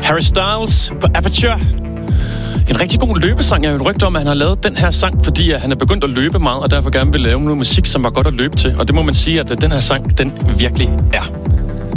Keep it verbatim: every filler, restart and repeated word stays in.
Harry Styles på Aperture. En rigtig god løbesang. Jeg har jo rygtet om, at han har lavet den her sang, fordi han er begyndt at løbe meget, og derfor gerne vil lave noget musik, som var godt at løbe til. Og det må man sige, at den her sang, den virkelig er.